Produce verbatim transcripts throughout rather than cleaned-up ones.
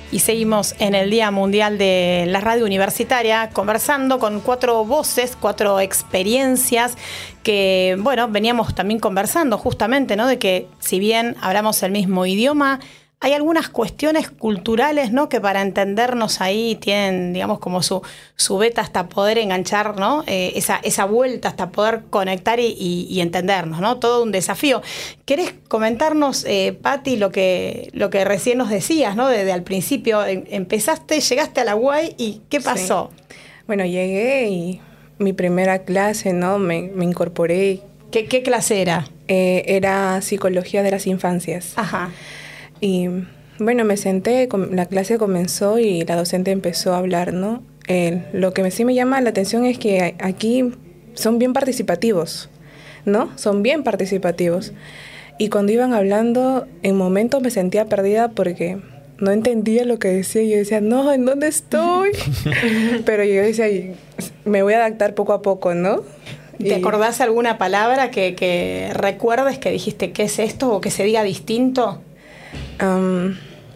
y seguimos en el Día Mundial de la Radio Universitaria conversando con cuatro voces, cuatro experiencias que, bueno, veníamos también conversando justamente, ¿no? De que si bien hablamos el mismo idioma, hay algunas cuestiones culturales, ¿no? Que para entendernos ahí tienen, digamos, como su, su beta hasta poder enganchar, ¿no? Eh, esa, esa vuelta hasta poder conectar y, y, y entendernos, ¿no? Todo un desafío. ¿Querés comentarnos, eh, Pati, lo que, lo que recién nos decías, ¿no? Desde al principio, em, empezaste, llegaste a la U A I y ¿qué pasó? Sí. Bueno, llegué y mi primera clase, ¿no? Me, me incorporé. ¿Qué, qué clase era? Eh, era Psicología de las Infancias. Ajá. Y bueno, me senté, la clase comenzó y la docente empezó a hablar, ¿no? Eh, lo que sí me llama la atención es que aquí son bien participativos, ¿no? Son bien participativos. Y cuando iban hablando, en momentos me sentía perdida porque no entendía lo que decía. Yo decía, no, ¿en dónde estoy? Pero yo decía, me voy a adaptar poco a poco, ¿no? ¿Te acordás alguna palabra que, que recuerdes que dijiste, ¿qué es esto? O que se diga distinto. Um,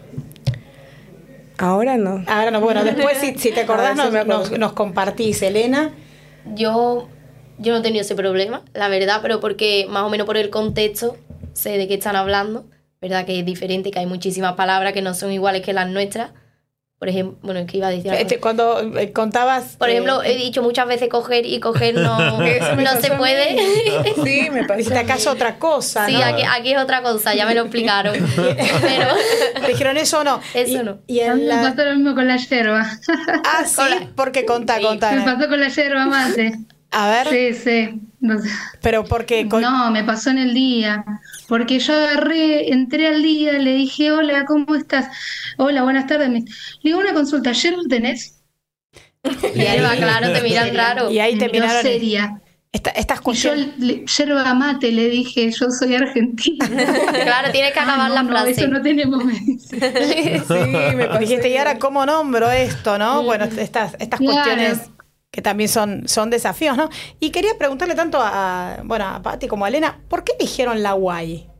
ahora no. Ahora no, bueno, después si, si te acordás nos, nos, nos compartís, Elena. Yo, yo no he tenido ese problema, la verdad, pero porque más o menos por el contexto sé de qué están hablando, verdad que es diferente, que hay muchísimas palabras que no son iguales que las nuestras. Por ejemplo, bueno, es que iba a decir algo. Cuando eh, contabas... Por ejemplo, eh, he dicho muchas veces coger y coger no, no se puede. Sí, me pasó. ¿Dijiste acaso otra cosa? Sí, ¿no? aquí, aquí es otra cosa, ya me lo explicaron. Pero... ¿Te dijeron eso o no? Eso y, no. Y en a mí la... me pasó lo mismo con la yerba. Ah, sí, la... porque contá, sí. contá. Me pasó con la yerba mate. A ver. Sí, sí. No, Pero porque... Con... no, me pasó en el día. Porque yo agarré, entré al día, le dije, hola, ¿cómo estás? Hola, buenas tardes. Le digo, una consulta, ¿yerba tenés? Y ahí va, claro, te miran raro. Y ahí te miraron... seria. Esta, estas cuestiones... Y yo, yerba mate, le dije, yo soy argentina. Claro, tienes que acabar ah, no, la frase. No, eso no tenemos medicina. Sí, me dijiste, y ahora cómo nombro esto, ¿no? Bueno, estas, estas claro. cuestiones que también son, son desafíos, ¿no? Y quería preguntarle tanto a, bueno, a Pati como a Elena, ¿por qué eligieron la U A I?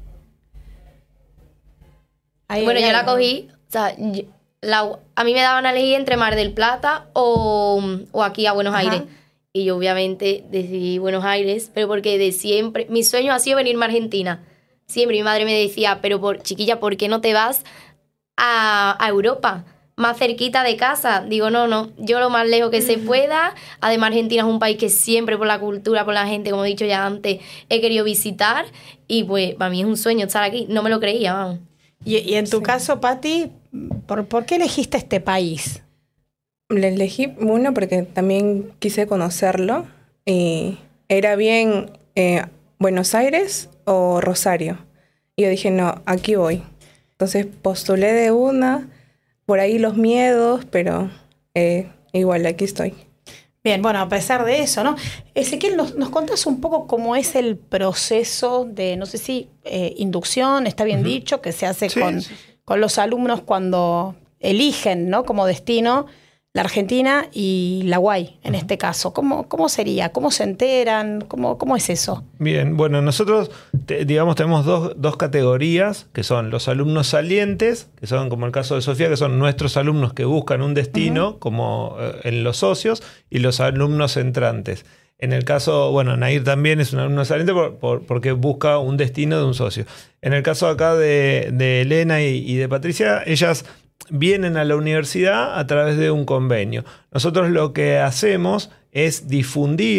Ahí, bueno, ahí, yo la cogí, o sea, yo, la, a mí me daban a elegir entre Mar del Plata o, o aquí a Buenos Ajá. Aires. Y yo obviamente decidí Buenos Aires, pero porque de siempre, mi sueño ha sido venirme a Argentina. Siempre mi madre me decía, pero por, chiquilla, ¿por qué no te vas a, a Europa? Más cerquita de casa. Digo, no, no, yo lo más lejos que se pueda. Además, Argentina es un país que siempre por la cultura, por la gente, como he dicho ya antes, he querido visitar. Y pues para mí es un sueño estar aquí. No me lo creía, vamos. Y, y en tu sí. caso, Pati, ¿por, ¿por qué elegiste este país? Le elegí uno porque también quise conocerlo. Y era bien eh, Buenos Aires o Rosario. Y yo dije, no, aquí voy. Entonces postulé de una... Por ahí los miedos, pero eh, igual aquí estoy. Bien, bueno, a pesar de eso, ¿no? Ezequiel, ¿nos, nos contás un poco cómo es el proceso de, no sé si, eh, inducción, está bien uh-huh. dicho, que se hace sí, con, sí. con los alumnos cuando eligen, ¿no? Como destino la Argentina y la U A I, en uh-huh. este caso. ¿Cómo, cómo sería? ¿Cómo se enteran? ¿Cómo, cómo es eso? Bien, bueno, nosotros, te, digamos, tenemos dos, dos categorías, que son los alumnos salientes, que son, como el caso de Sofía, que son nuestros alumnos que buscan un destino, uh-huh. como eh, en los socios, y los alumnos entrantes. En el caso, bueno, Nair también es un alumno saliente por, por, porque busca un destino de un socio. En el caso acá de, de Elena y, y de Patricia, ellas vienen a la universidad a través de un convenio. Nosotros lo que hacemos es difundir